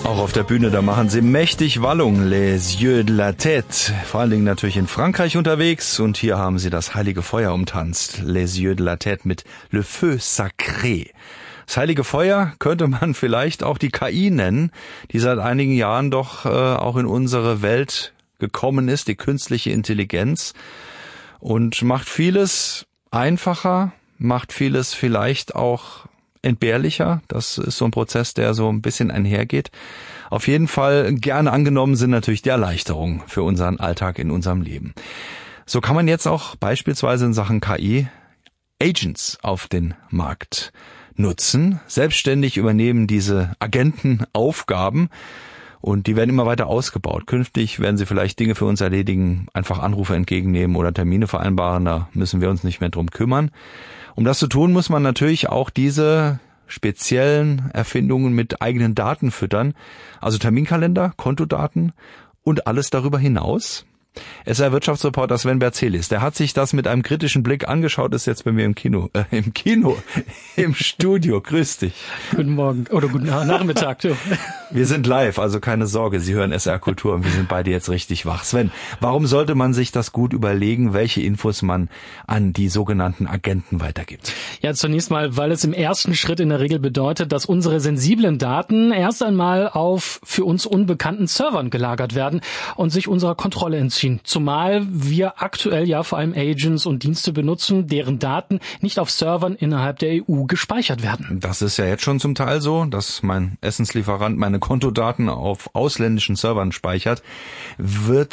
Auch auf der Bühne, da machen sie mächtig Wallung, Les Yeux de la Tête. Vor allen Dingen natürlich in Frankreich unterwegs und hier haben sie das heilige Feuer umtanzt, Les Yeux de la Tête mit Le Feu Sacré. Das heilige Feuer könnte man vielleicht auch die KI nennen, die seit einigen Jahren doch auch in unsere Welt gekommen ist, die künstliche Intelligenz, und macht vieles einfacher, macht vieles vielleicht auch entbehrlicher. Das ist so ein Prozess, der so ein bisschen einhergeht. Auf jeden Fall gerne angenommen sind natürlich die Erleichterungen für unseren Alltag in unserem Leben. So kann man jetzt auch beispielsweise in Sachen KI Agents auf den Markt nutzen. Selbstständig übernehmen diese Agenten Aufgaben und die werden immer weiter ausgebaut. Künftig werden sie vielleicht Dinge für uns erledigen, einfach Anrufe entgegennehmen oder Termine vereinbaren. Da müssen wir uns nicht mehr drum kümmern. Um das zu tun, muss man natürlich auch diese speziellen Erfindungen mit eigenen Daten füttern. Also Terminkalender, Kontodaten und alles darüber hinaus. SR-Wirtschaftsreporter Sven Berzelis, der hat sich das mit einem kritischen Blick angeschaut, ist jetzt bei mir im Studio. Grüß dich. Guten Morgen oder guten Nachmittag. Du. Wir sind live, also keine Sorge, Sie hören SR Kultur und wir sind beide jetzt richtig wach. Sven, warum sollte man sich das gut überlegen, welche Infos man an die sogenannten Agenten weitergibt? Ja, zunächst mal, weil es im ersten Schritt in der Regel bedeutet, dass unsere sensiblen Daten erst einmal auf für uns unbekannten Servern gelagert werden und sich unserer Kontrolle entziehen. Zumal wir aktuell ja vor allem Agents und Dienste benutzen, deren Daten nicht auf Servern innerhalb der EU gespeichert werden. Das ist ja jetzt schon zum Teil so, dass mein Essenslieferant meine Kontodaten auf ausländischen Servern speichert. Wie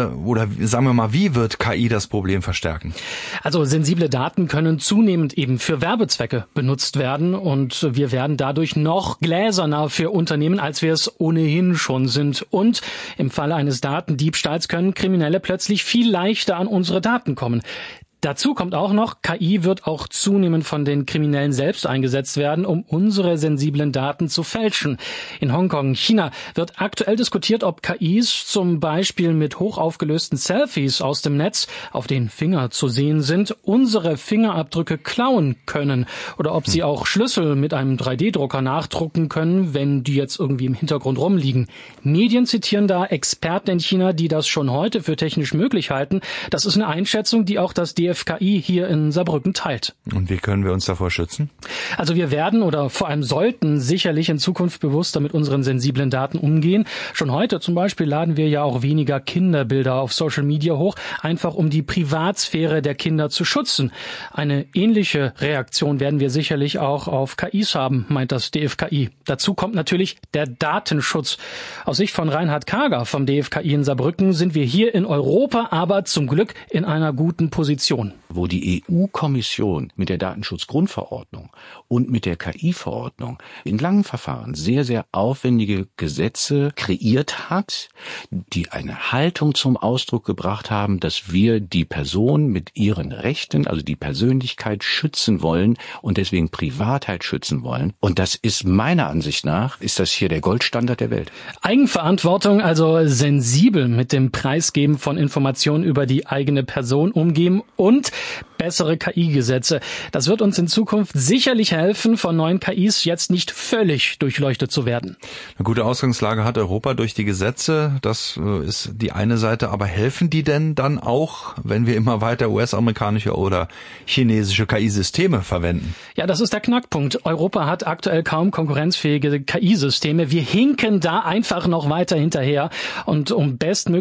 wird KI das Problem verstärken? Also sensible Daten können zunehmend eben für Werbezwecke benutzt werden und wir werden dadurch noch gläserner für Unternehmen, als wir es ohnehin schon sind. Und im Falle eines Datendiebstahls können Kriminelle plötzlich viel leichter an unsere Daten kommen. Dazu kommt auch noch, KI wird auch zunehmend von den Kriminellen selbst eingesetzt werden, um unsere sensiblen Daten zu fälschen. In Hongkong, China, wird aktuell diskutiert, ob KIs zum Beispiel mit hochaufgelösten Selfies aus dem Netz, auf denen Finger zu sehen sind, unsere Fingerabdrücke klauen können oder ob sie auch Schlüssel mit einem 3D-Drucker nachdrucken können, wenn die jetzt irgendwie im Hintergrund rumliegen. Medien zitieren da Experten in China, die das schon heute für technisch möglich halten. Das ist eine Einschätzung, die auch das DFKI hier in Saarbrücken teilt. Und wie können wir uns davor schützen? Also wir werden oder vor allem sollten sicherlich in Zukunft bewusster mit unseren sensiblen Daten umgehen. Schon heute zum Beispiel laden wir ja auch weniger Kinderbilder auf Social Media hoch, einfach um die Privatsphäre der Kinder zu schützen. Eine ähnliche Reaktion werden wir sicherlich auch auf KIs haben, meint das DFKI. Dazu kommt natürlich der Datenschutz. Aus Sicht von Reinhard Kager vom DFKI in Saarbrücken sind wir hier in Europa aber zum Glück in einer guten Position. Wo die EU-Kommission mit der Datenschutzgrundverordnung und mit der KI-Verordnung in langen Verfahren sehr, sehr aufwendige Gesetze kreiert hat, die eine Haltung zum Ausdruck gebracht haben, dass wir die Person mit ihren Rechten, also die Persönlichkeit schützen wollen und deswegen Privatheit schützen wollen. Und das ist meiner Ansicht nach, ist das hier der Goldstandard der Welt. Eigenverantwortung, also sensibel mit dem Preisgeben von Informationen über die eigene Person umgehen und bessere KI-Gesetze. Das wird uns in Zukunft sicherlich helfen, von neuen KIs jetzt nicht völlig durchleuchtet zu werden. Eine gute Ausgangslage hat Europa durch die Gesetze. Das ist die eine Seite. Aber helfen die denn dann auch, wenn wir immer weiter US-amerikanische oder chinesische KI-Systeme verwenden? Ja, das ist der Knackpunkt. Europa hat aktuell kaum konkurrenzfähige KI-Systeme. Wir hinken da einfach noch weiter hinterher. Und um bestmöglich